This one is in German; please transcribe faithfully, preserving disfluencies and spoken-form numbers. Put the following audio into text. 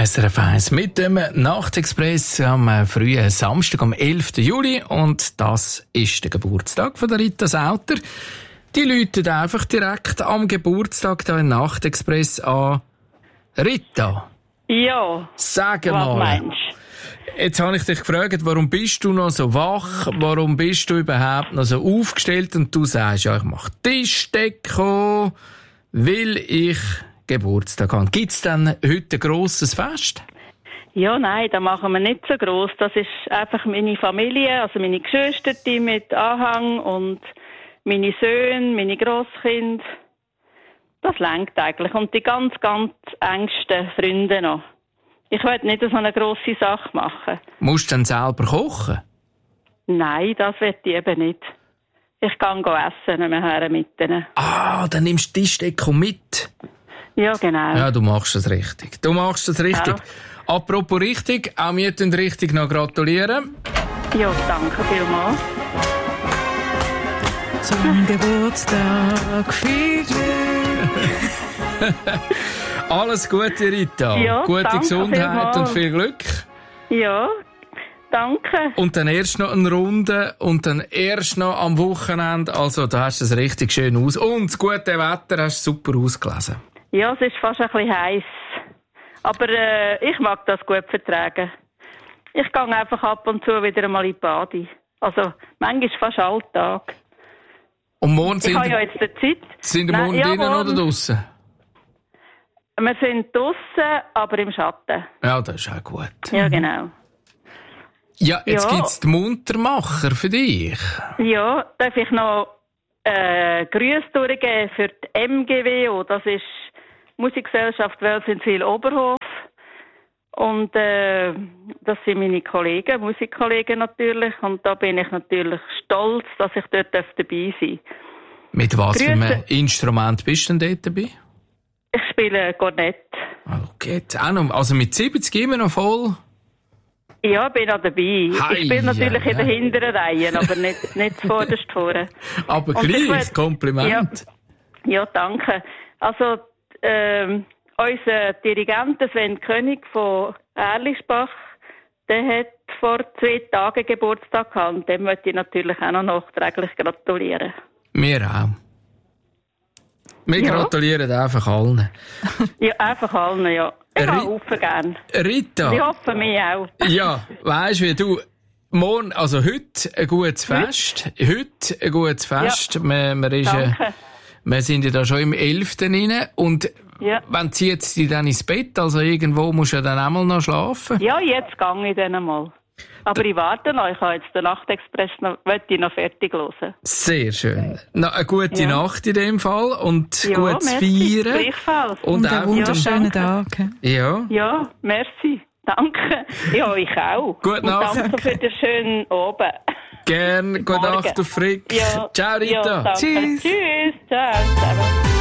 S R F eins mit dem Nachtexpress am frühen Samstag, am elften Juli. Und das ist der Geburtstag von der Rita Sauter. Die läutet einfach direkt am Geburtstag da in Nachtexpress an. Rita. Ja. Sag Was mal. meinst du? Jetzt habe ich dich gefragt, warum bist du noch so wach? Warum bist du überhaupt noch so aufgestellt? Und du sagst, ja, ich mache Tischdeko, weil ich Geburtstag habe. Gibt es denn heute ein grosses Fest? Ja, nein, das machen wir nicht so gross. Das ist einfach meine Familie, also meine Geschwister die mit Anhang und meine Söhne, meine Grosskinder. Das reicht eigentlich. Und die ganz, ganz engsten Freunde noch. Ich will nicht so eine grosse Sache machen. Musst du dann selber kochen? Nein, das will ich eben nicht. Ich kann essen nachher mit ihnen. Ah, dann nimmst du die Tischdeko mit. Ja, genau. Ja, du machst das richtig. Du machst das richtig. Ja. Apropos richtig, auch wir tun richtig noch gratulieren. Ja, danke vielmals. Zum Geburtstag feiern. Alles Gute, Rita. Ja, Gute danke Gesundheit vielmals. und viel Glück. Ja, danke. Und dann erst noch eine Runde und dann erst noch am Wochenende. Also, da hast du es richtig schön aus. Und das gute Wetter hast du super ausgelesen. Ja, es ist fast ein bisschen heiß. Aber äh, ich mag das gut vertragen. Ich gehe einfach ab und zu wieder einmal in die Bade. Also, manchmal fast Alltag. Und morgen Ich sind, habe ja jetzt die Zeit. sind wir morgen Nein, ja, drinnen morgen- oder draussen? Wir sind draussen, aber im Schatten. Ja, das ist auch gut. Ja, genau. Ja, jetzt Ja. gibt's die Muntermacher für dich. Ja, darf ich noch äh, Grüße durchgeben für die M G W O. Das ist Musikgesellschaft Welsenwil Oberhof. Und äh, das sind meine Kollegen, Musikkollegen natürlich. Und da bin ich natürlich stolz, dass ich dort dabei sein darf. Mit was für Grüße. einem Instrument bist du denn dort dabei? Ich spiele Kornett. Okay, auch noch, also mit siebzig immer noch voll? Ja, bin auch dabei. Hei, ich bin natürlich ja, in der ja. hinteren Reihe, aber nicht, nicht zuvorderst vorne. Aber Und ich gleich, will- Kompliment. Ja, ja, danke. Also, ähm, unser Dirigent Sven König von Erlichbach, der hat vor zwei Tagen Geburtstag gehabt und dem möchte ich natürlich auch noch nachträglich gratulieren. Wir auch. Wir Ja. gratulieren einfach allen. Ja, einfach allen, ja. Ich Ri- habe Haufen gern. Rita, Ich hoffe, mich auch. ja, weisst wie du, morgen, also heute ein gutes Fest. Heute ein gutes Fest. Wir, wir, ist, äh, Danke. wir sind ja da schon im elften rein. Und Ja. wann zieht es dich dann ins Bett? Also irgendwo musst du ja dann einmal noch schlafen. Ja, jetzt gehe ich dann einmal. Aber ich warte noch, ich habe jetzt den Nachtexpress noch, möchte ich noch fertig hören. Sehr schön. Na, eine gute Ja. Nacht in dem Fall und Ja, gutes merci. Feiern. Gleichfalls. Und Und auch einen wunderschönen Ja, Tag. Ja. Ja, merci. Danke. Ja, ich auch. Gute Und Nacht. danke für den schönen Abend. Gern, gute Morgen. Nacht auf Frick. Ja. Ciao, Rita. Ja, danke. Tschüss. Tschüss. Ciao. Ciao.